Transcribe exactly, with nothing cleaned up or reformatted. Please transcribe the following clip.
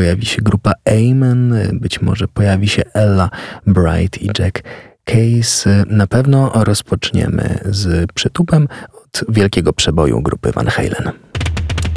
pojawi się grupa Amen, być może pojawi się Ella Bright i Jack Case. Na pewno rozpoczniemy z przytupem od wielkiego przeboju grupy Van Halen.